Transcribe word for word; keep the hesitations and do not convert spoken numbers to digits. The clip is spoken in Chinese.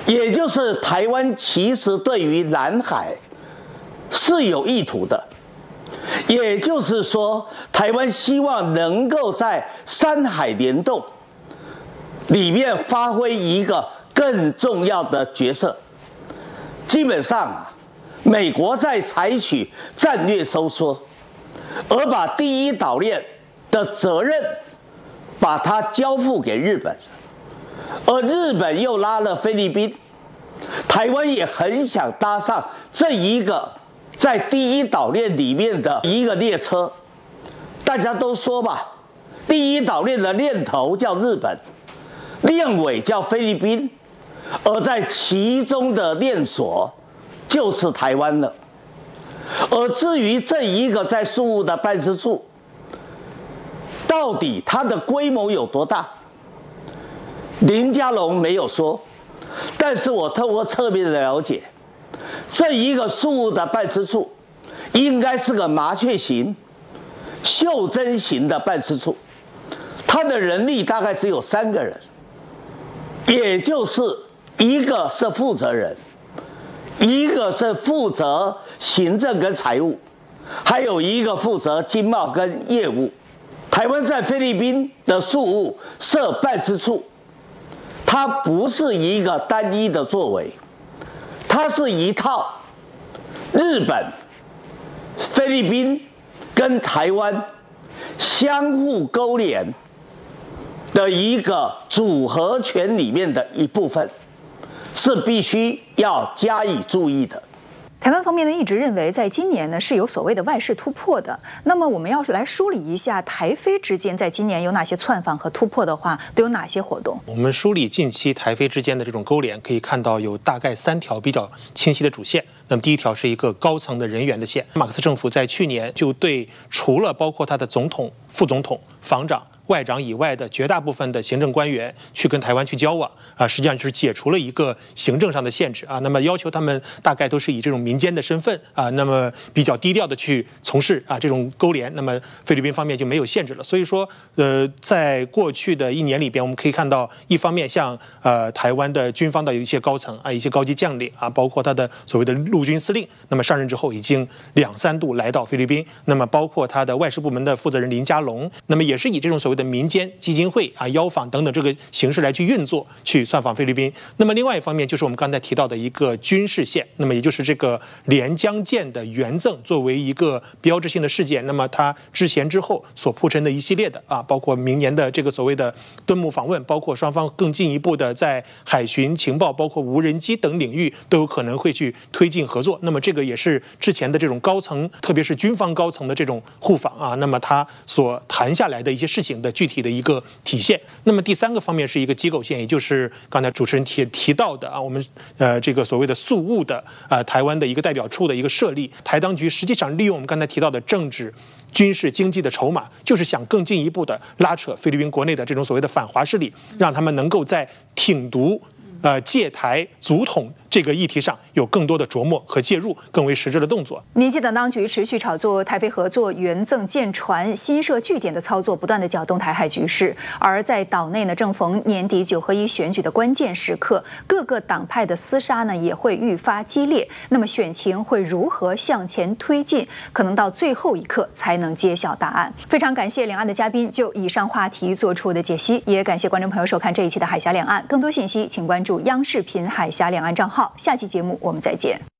也就是台湾其实对于南海是有意图的，也就是说，台湾希望能够在山海联动里面发挥一个更重要的角色。基本上啊，美国在采取战略收缩，而把第一岛链的责任把它交付给日本，而日本又拉了菲律宾，台湾也很想搭上这一个在第一岛链里面的一个列车。大家都说吧，第一岛链的链头叫日本，链尾叫菲律宾，而在其中的链锁就是台湾了。而至于这一个在宿务的办事处，到底它的规模有多大，林佳龙没有说，但是我透过侧面的了解，这一个宿务的办事处应该是个麻雀型、袖珍型的办事处，它的人力大概只有三个人，也就是一个是负责人，一个是负责行政跟财务，还有一个负责经贸跟业务。台湾在菲律宾的宿务设办事处，它不是一个单一的作为，它是一套日本、菲律宾跟台湾相互勾连的一个组合拳里面的一部分，是必须要加以注意的。 台湾方面呢一直认为，在今年呢是有所谓的外事突破的。那么我们要来梳理一下台菲之间在今年有哪些窜访和突破的话，都有哪些活动？ 我们梳理近期台菲之间的这种勾连，可以看到有大概三条比较清晰的主线。那么第一条是一个高层的人员的线，马克思政府在去年就对除了包括他的总统、副总统、防长、外长以外的绝大部分的行政官员去跟台湾去交往啊，实际上就是解除了一个行政上的限制啊。那么要求他们大概都是以这种民间的身份啊，那么比较低调的去从事啊这种勾连。那么菲律宾方面就没有限制了。所以说，呃，在过去的一年里边，我们可以看到，一方面像呃台湾的军方的有一些高层啊，一些高级将领啊，包括他的所谓的陆军司令，那么上任之后已经两三度来到菲律宾。那么包括他的外事部门的负责人林佳龙，那么也是以这种所谓的民间基金会啊、邀访等等这个形式来去运作，去窜访菲律宾。那么另外一方面就是我们刚才提到的一个军事线，那么也就是这个连江舰的援赠作为一个标志性的事件，那么它之前之后所铺陈的一系列的啊，包括明年的这个所谓的敦睦访问，包括双方更进一步的在海巡情报、包括无人机等领域都有可能会去推进合作。那么这个也是之前的这种高层，特别是军方高层的这种互访啊，那么他所谈下来的一些事情的具体的一个体现。那么第三个方面是一个机构线，也就是刚才主持人提提到的啊，我们呃这个所谓的宿务的呃台湾的一个代表处的一个设立。台当局实际上利用我们刚才提到的政治、军事、经济的筹码，就是想更进一步的拉扯菲律宾国内的这种所谓的反华势力，让他们能够在挺独、呃借台、阻统这个议题上有更多的琢磨和介入，更为实质的动作。 民进党当局持续炒作台菲合作、援赠舰船、新设据点的操作，不断的搅动台海局势。而在岛内呢，正逢年底九合一选举的关键时刻，各个党派的厮杀呢也会愈发激烈。那么选情会如何向前推进，可能到最后一刻才能揭晓答案。非常感谢两岸的嘉宾就以上话题做出的解析，也感谢观众朋友收看这一期的海峡两岸。更多信息请关注央视频海峡两岸账号。下期节目我们再见。